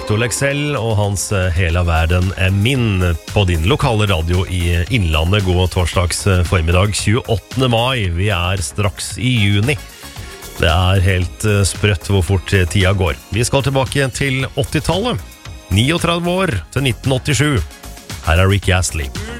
Victor Lexell og hans Hela verden min på din lokale radio i Innlandet. God torsdags formiddag 28. mai. Vi straks i juni. Det helt sprøtt hvor fort tida går. Vi skal tilbake til 80-tallet. 39 år til 1987. Her Rick Astley.